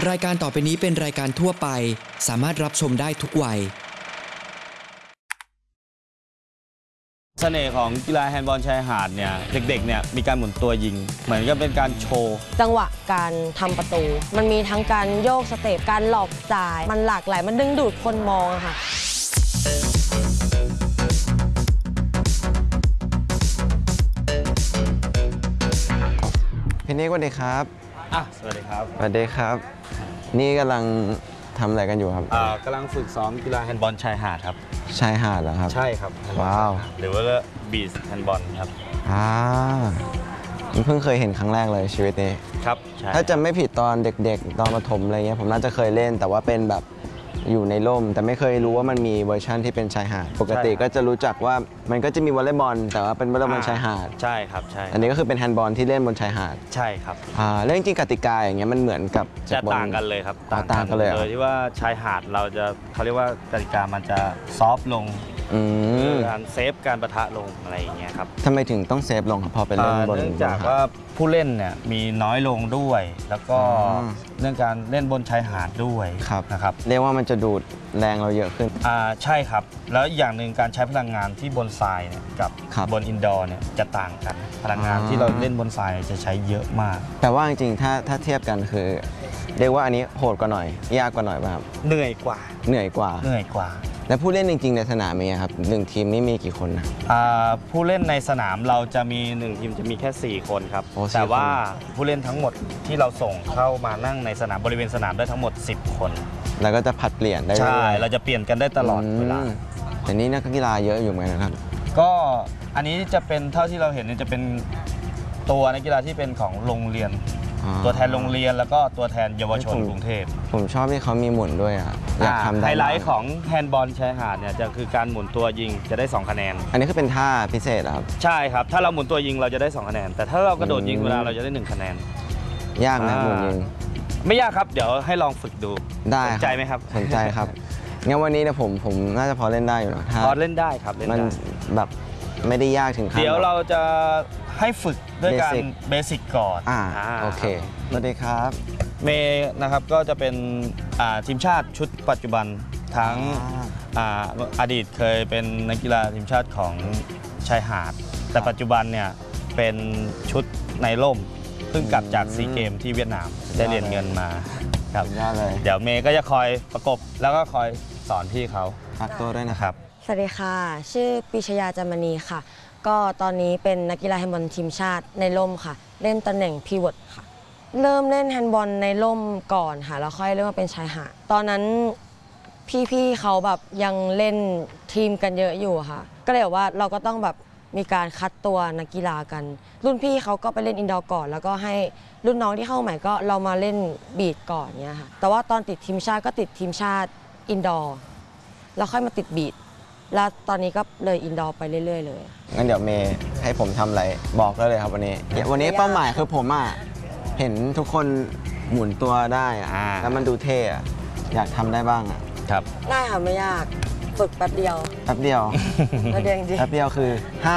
รายการต่อไปนี้เป็นรายการทั่วไปสามารถรับชมได้ทุกวัยเสน่ห์ของกีฬาแฮนด์บอลชายหาดเนี่ยเด็กๆเนี่ยมีการหมุนตัวยิงเหมือนกับเป็นการโชว์จังหวะการทำประตูมันมีทั้งการโยกสเต็ปการหลอกจ่ายมันหลากหลายมันดึงดูดคนมองค่ะพี่นิกสวัสดีครับสวัสดีครับสวัสดีครับนี่กำลังทำอะไรกันอยู่ครับกำลังฝึกซ้อมกีฬาแฮนด์บอลชายหาดครับชายหาดเหรอครับใช่ครับว้าวหรือว่าบีชแฮนด์บอลครับผมเพิ่งเคยเห็นครั้งแรกเลยชีวิตนี้ครับใช่ถ้าจำไม่ผิดตอนเด็กๆตอนประถมอะไรเงี้ยผมน่าจะเคยเล่นแต่ว่าเป็นแบบอยู่ในร่มแต่ไม่เคยรู้ว่ามันมีเวอร์ชันที่เป็นชายหาดปกติก็จะรู้จักว่ามันก็จะมีวอลเลย์บอลแต่ว่าเป็นวอลเลย์บอลชายหาดใช่ครับใช่อันนี้ก็คือเป็นแฮนด์บอลที่เล่นบนชายหาดใช่ครับแล้วจริงๆกติกาอย่างเงี้ยมันเหมือนกับจะต่างกันเลยครับต่างกันเลยโดยที่ว่าชายหาดเราจะเขาเรียกว่ากติกามันจะซอฟต์ลงการเซฟการประทะลงอะไรอย่างเงี้ยครับทำไมถึงต้องเซฟลงครับพอไปเล่นบนเนื่องจากว่าผู้เล่นเนี่ยมีน้อยลงด้วยแล้วก็เรื่องการเล่นบนชายหาดด้วยนะครับเรียกว่ามันจะดูดแรงเราเยอะขึ้นใช่ครับแล้วอย่างหนึ่งการใช้พลังงานที่บนทรายเนี่ยกับบนอินดอร์เนี่ยจะต่างกันพลังงานที่เราเล่นบนทรายจะใช้เยอะมากแต่ว่าจริงๆถ้าเทียบกันคือเรียกว่าอันนี้โหดกว่าหน่อยยากกว่าหน่อยป่ะครับเหนื่อยกว่าแล้วผู้เล่นจริงๆในสนามมีครับ1ทีมนี่มีกี่คนนะผู้เล่นในสนามเราจะมี1ทีมจะมีแค่4คนครับแต่ว่าผู้เล่นทั้งหมดที่เราส่งเข้ามานั่งในสนามบริเวณสนามได้ทั้งหมด10คนแล้วก็จะผัดเปลี่ยนได้ใช่เราจะเปลี่ยนกันได้ตลอดเวลาแต่นี่นักกีฬาเยอะอยู่ไหมนะครับก็อันนี้จะเป็นเท่าที่เราเห็นจะเป็นตัวนักกีฬาที่เป็นของโรงเรียนตัวแทนโรงเรียนแล้วก็ตัวแทนเยาวชนกรุงเทพผมชอบที่เขามีหมุนด้วยอยากทำได้ไฮไลท์ของแฮนด์บอลชายหาดเนี่ยจะคือการหมุนตัวยิงจะได้2คะแนนอันนี้คือเป็นท่าพิเศษครับใช่ครับถ้าเราหมุนตัวยิงเราจะได้2คะแนนแต่ถ้าเรากระโดดยิงเวลาเราจะได้1คะแนนยากนะหมุนยิงไม่ยากครับเดี๋ยวให้ลองฝึกดูได้สนใจไหมครับสนใจครับงั้นวันนี้เนี่ยผมน่าจะพอเล่นได้อยู่นะพอเล่นได้ครับมันแบบไม่ได้ยากถึงขั้นเดี๋ยวเราจะให้ฝึกด้วยการเบสิกก่อนโอเคสวัสดีครับเมย์นะครับก็จะเป็นทีมชาติชุดปัจจุบันทั้งอดีตเคยเป็นนักกีฬาทีมชาติของชายหาดแต่ปัจจุบันเนี่ยเป็นชุดในร่มเพิ่งกลับจากซีเกมที่เวียดนามได้เหรียญเงินมาครับเดี๋ยวเมย์ก็จะคอยประกบแล้วก็คอยสอนพี่เขาฝากตัวด้วยนะครับสวัสดีค่ะชื่อปิชยาจามณีค่ะก็ตอนนี้เป็นนักกีฬาแฮนด์บอลทีมชาติในร่มค่ะเล่นตำแหน่งพีวอตค่ะเริ่มเล่นแฮนด์บอลในร่มก่อนค่ะแล้วค่อยเริ่มมาเป็นชายหาดตอนนั้นพี่ๆเขาแบบยังเล่นทีมกันเยอะอยู่ค่ะก็เลยว่าเราก็ต้องแบบมีการคัดตัวนักกีฬากันรุ่นพี่เขาก็ไปเล่นอินดอร์ก่อนแล้วก็ให้รุ่นน้องที่เข้าใหม่ก็เรามาเล่นบีดก่อนเนี้ยค่ะแต่ว่าตอนติดทีมชาติก็ติดทีมชาติอินดอร์แล้วค่อยมาติดบีดแล้วตอนนี้ก็เลยอินดอร์ไปเรื่อยๆเลยงั้นเดี๋ยวเมย์ให้ผมทำอะไรบอกได้เลยครับวันนี้เป้าหมายคือผมเห็นทุกคนหมุนตัวได้แล้วมันดูเท่อยากทำได้บ้างครับได้ค่ะไม่ยากฝึกแป๊บเดียวจริงแป๊บเดียวคือ